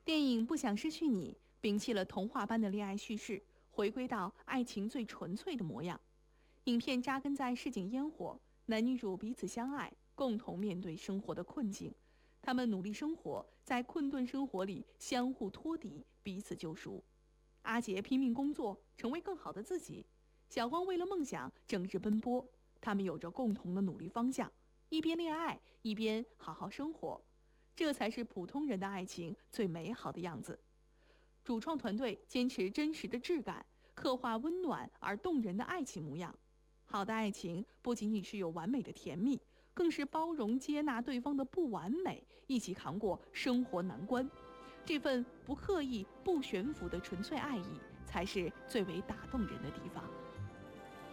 电影《不想失去你》摒弃了童话般的恋爱叙事，回归到爱情最纯粹的模样。影片扎根在市井烟火，男女主彼此相爱，共同面对生活的困境。他们努力生活，在困顿生活里相互托底，彼此救赎。阿杰拼命工作，成为更好的自己；小光为了梦想整日奔波。他们有着共同的努力方向，一边恋爱，一边好好生活。这才是普通人的爱情最美好的样子。主创团队坚持真实的质感，刻画温暖而动人的爱情模样。好的爱情不仅仅是有完美的甜蜜，更是包容接纳对方的不完美，一起扛过生活难关。这份不刻意不悬浮的纯粹爱意，才是最为打动人的地方。